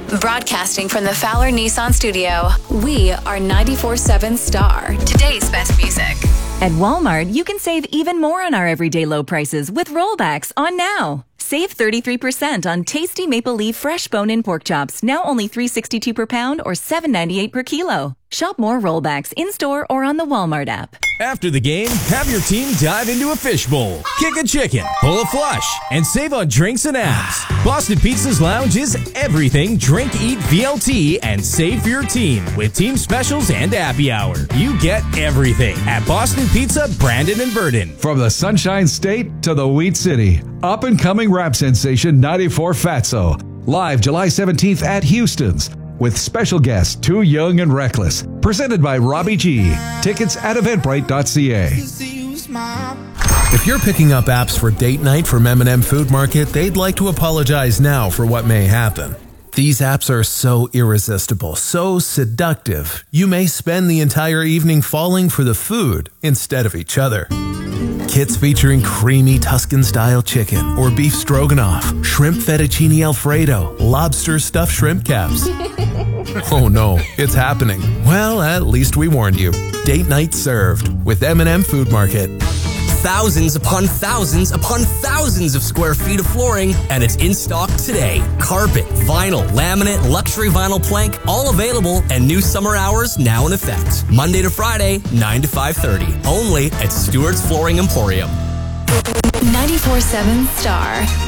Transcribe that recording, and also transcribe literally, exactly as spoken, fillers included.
Broadcasting from the Fowler Nissan studio, we are ninety-four seven Star, today's best music. At Walmart, you can save even more on our everyday low prices with rollbacks on now. Save thirty-three percent on tasty maple leaf fresh bone-in pork chops, now only three dollars and sixty-two cents per pound or seven dollars and ninety-eight cents per kilo. Shop more rollbacks in-store or on the Walmart app. After the game, have your team dive into a fishbowl, kick a chicken, pull a flush, and save on drinks and apps. Boston Pizza's Lounge is everything drink, eat, V L T, and save for your team with team specials and happy hour. You get everything at Boston Pizza, Brandon and Burden. From the Sunshine State to the Wheat City, up-and-coming rap sensation ninety-four Fatso. Live July seventeenth at Houston's. With special guests Too Young and Reckless. Presented by Robbie G. Tickets at eventbrite dot c a. If you're picking up apps for date night from M and M Food Market, they'd like to apologize now for what may happen. These apps are so irresistible, so seductive, you may spend the entire evening falling for the food instead of each other. Kits featuring creamy Tuscan-style chicken or beef stroganoff, shrimp fettuccine alfredo, lobster stuffed shrimp caps. Oh no, it's happening. Well, at least we warned you. Date night served with M and M Food Market. Thousands upon thousands upon thousands of square feet of flooring, and it's in stock today. Carpet, vinyl, laminate, luxury vinyl plank, all available, and new summer hours now in effect. Monday to Friday, nine to five thirty. Only at Stewart's Flooring Emporium. ninety-four seven Star.